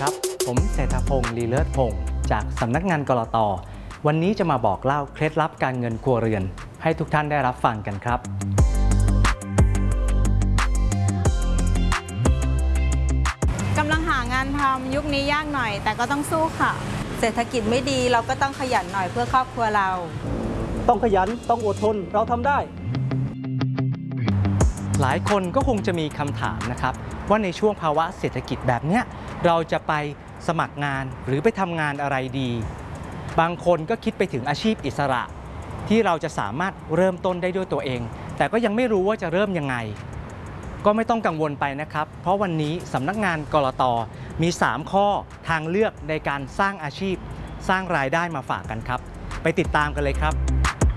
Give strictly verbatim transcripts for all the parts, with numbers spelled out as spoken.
ครับผมเศรษฐพงศ์ลีเลิศพงศ์จากสำนักงานกลต.วันนี้จะมาบอกเล่าเคล็ดลับการเงินครัวเรือนให้ทุกท่านได้รับฟังกันครับกำลังหางานทำยุคนี้ยากหน่อยแต่ก็ต้องสู้ค่ะเศรษฐกิจไม่ดีเราก็ต้องขยันหน่อยเพื่อครอบครัวเราต้องขยันต้องอดทนเราทำได้หลายคนก็คงจะมีคำถามนะครับว่าในช่วงภาวะเศรษฐกิจแบบนี้เราจะไปสมัครงานหรือไปทำงานอะไรดีบางคนก็คิดไปถึงอาชีพอิสระที่เราจะสามารถเริ่มต้นได้ด้วยตัวเองแต่ก็ยังไม่รู้ว่าจะเริ่มยังไงก็ไม่ต้องกังวลไปนะครับเพราะวันนี้สำนักงานกลต.มีสามข้อทางเลือกในการสร้างอาชีพสร้างรายได้มาฝากกันครับไปติดตามกันเลยครับ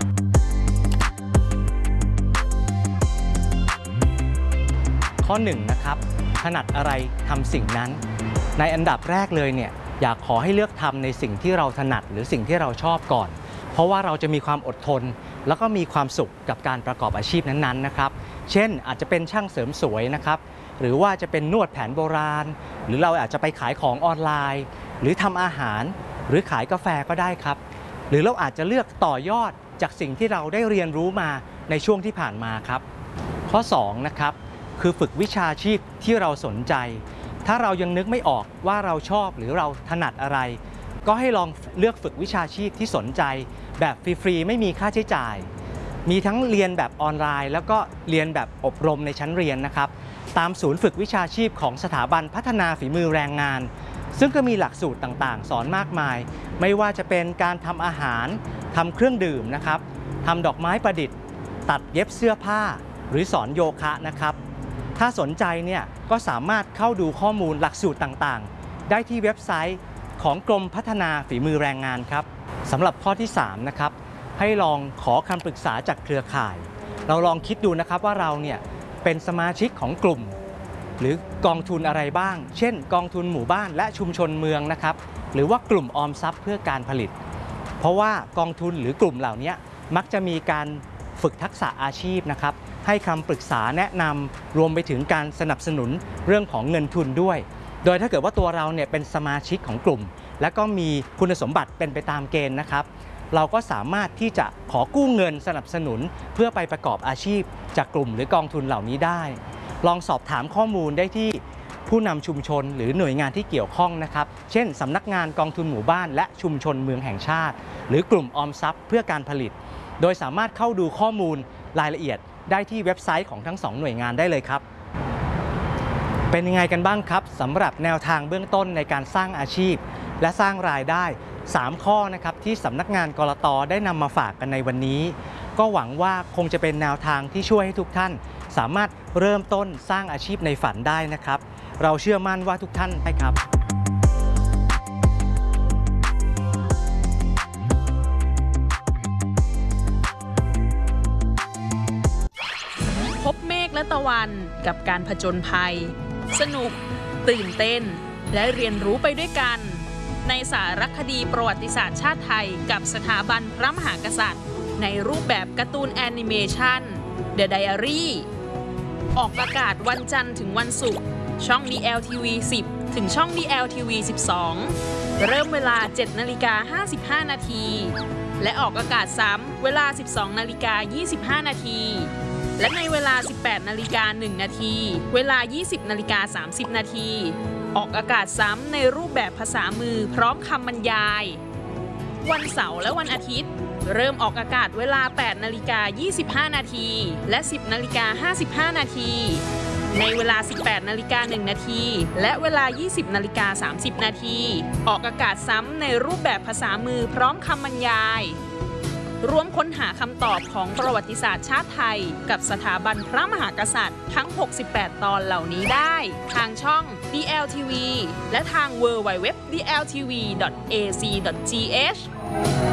ข้อหนึ่งนะครับถนัดอะไรทำสิ่งนั้นในอันดับแรกเลยเนี่ยอยากขอให้เลือกทำในสิ่งที่เราถนัดหรือสิ่งที่เราชอบก่อนเพราะว่าเราจะมีความอดทนแล้วก็มีความสุขกับการประกอบอาชีพนั้นๆนะครับเช่นอาจจะเป็นช่างเสริมสวยนะครับหรือว่าจะเป็นนวดแผนโบราณหรือเราอาจจะไปขายของออนไลน์หรือทำอาหารหรือขายกาแฟก็ได้ครับหรือเราอาจจะเลือกต่อยอดจากสิ่งที่เราได้เรียนรู้มาในช่วงที่ผ่านมาครับข้อสองนะครับคือฝึกวิชาชีพที่เราสนใจถ้าเรายังนึกไม่ออกว่าเราชอบหรือเราถนัดอะไรก็ให้ลองเลือกฝึกวิชาชีพที่สนใจแบบฟรีๆไม่มีค่าใช้จ่ายมีทั้งเรียนแบบออนไลน์แล้วก็เรียนแบบอบรมในชั้นเรียนนะครับตามศูนย์ฝึกวิชาชีพของสถาบันพัฒนาฝีมือแรงงานซึ่งก็มีหลักสูตรต่างๆสอนมากมายไม่ว่าจะเป็นการทำอาหารทำเครื่องดื่มนะครับทำดอกไม้ประดิษฐ์ตัดเย็บเสื้อผ้าหรือสอนโยคะนะครับถ้าสนใจเนี่ยก็สามารถเข้าดูข้อมูลหลักสูตรต่างๆได้ที่เว็บไซต์ของกรมพัฒนาฝีมือแรงงานครับสำหรับข้อที่สามนะครับให้ลองขอคำปรึกษาจากเครือข่ายเราลองคิดดูนะครับว่าเราเนี่ยเป็นสมาชิกของกลุ่มหรือกองทุนอะไรบ้างเช่นกองทุนหมู่บ้านและชุมชนเมืองนะครับหรือว่ากลุ่มออมทรัพย์เพื่อการผลิตเพราะว่ากองทุนหรือกลุ่มเหล่านี้มักจะมีการฝึกทักษะอาชีพนะครับให้คำปรึกษาแนะนำรวมไปถึงการสนับสนุนเรื่องของเงินทุนด้วยโดยถ้าเกิดว่าตัวเราเนี่ยเป็นสมาชิกของกลุ่มและก็มีคุณสมบัติเป็นไปตามเกณฑ์นะครับเราก็สามารถที่จะขอกู้เงินสนับสนุนเพื่อไปประกอบอาชีพจากกลุ่มหรือกองทุนเหล่านี้ได้ลองสอบถามข้อมูลได้ที่ผู้นำชุมชนหรือหน่วยงานที่เกี่ยวข้องนะครับเช่นสำนักงานกองทุนหมู่บ้านและชุมชนเมืองแห่งชาติหรือกลุ่มออมทรัพย์เพื่อการผลิตโดยสามารถเข้าดูข้อมูลรายละเอียดได้ที่เว็บไซต์ของทั้งสองหน่วยงานได้เลยครับเป็นยังไงกันบ้างครับสำหรับแนวทางเบื้องต้นในการสร้างอาชีพและสร้างรายได้สามข้อนะครับที่สำนักงานกลต.ได้นำมาฝากกันในวันนี้ก็หวังว่าคงจะเป็นแนวทางที่ช่วยให้ทุกท่านสามารถเริ่มต้นสร้างอาชีพในฝันได้นะครับเราเชื่อมั่นว่าทุกท่านได้ครับพบเมฆและตะวันกับการผจญภัยสนุกตื่นเต้นและเรียนรู้ไปด้วยกันในสารคดีประวัติศาสตร์ชาติไทยกับสถาบันพระมหากษัตริย์ในรูปแบบการ์ตูนแอนิเมชัน The Diary ออกอากาศวันจันทร์ถึงวันศุกร์ช่อง ดี แอล ที วี สิบ ถึงช่อง ดี แอล ที วี สิบสอง เริ่มเวลา เจ็ดนาฬิกาห้าสิบห้านาทีและออกอากาศซ้ำเวลา สิบสองนาฬิกายี่สิบห้านาทีและในเวลา สิบแปดนาฬิกาหนึ่งนาทีเวลา ยี่สิบนาฬิกาสามสิบนาทีออกอากาศซ้ำในรูปแบบภาษามือพร้อมคำบรรยายวันเสาร์และวันอาทิตย์เริ่มออกอากาศเวลา แปดนาฬิกายี่สิบห้านาทีและ สิบนาฬิกาห้าสิบห้านาทีในเวลา สิบแปดนาฬิกาหนึ่งนาทีและเวลา ยี่สิบนาฬิกาสามสิบนาทีออกอากาศซ้ำในรูปแบบภาษามือพร้อมคำบรรยายร่วมค้นหาคำตอบของประวัติศาสตร์ชาติไทยกับสถาบันพระมหากษัตริย์ทั้งหกสิบแปดตอนเหล่านี้ได้ทางช่อง ดี แอล ที วี และทาง ดับเบิลยู ดับเบิลยู ดับเบิลยู ดอท ดี แอล ที วี ดอท เอ ซี ดอท จี เอช